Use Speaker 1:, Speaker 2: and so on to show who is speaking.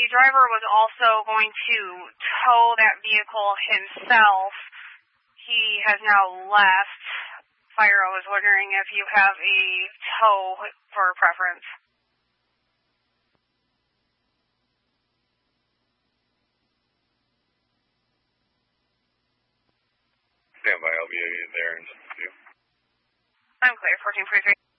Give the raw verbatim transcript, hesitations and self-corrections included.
Speaker 1: driver was also going to tow that vehicle himself. He has now left. Fire was wondering if you have a tow for preference.
Speaker 2: Stand by, I'll be there in just a few.
Speaker 1: I'm clear, fourteen forty-three.